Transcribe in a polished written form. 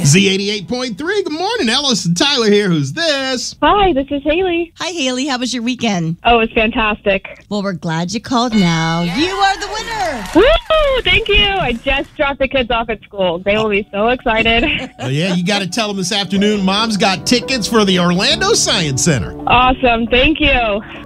Z88.3. Good morning, Ellis and Tyler here. Who's this? Hi, this is Haley. Hi, Haley. How was your weekend? Oh, it's fantastic. Well, we're glad you called now. You are the winner. Woo! Thank you. I just dropped the kids off at school. They will be so excited. Oh, yeah, you got to tell them this afternoon Mom's got tickets for the Orlando Science Center. Awesome. Thank you.